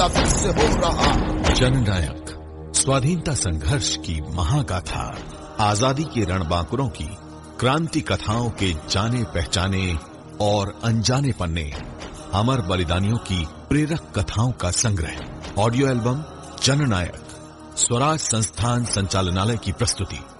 मुकाबला फिर से हो रहा। जननायक, स्वाधीनता संघर्ष की महागाथा, आजादी के रणबांकुरों की क्रांति कथाओं के जाने पहचाने और अनजाने पन्ने, अमर बलिदानियों की प्रेरक कथाओं का संग्रह। ऑडियो एल्बम जननायक, स्वराज संस्थान संचालनालय की प्रस्तुति।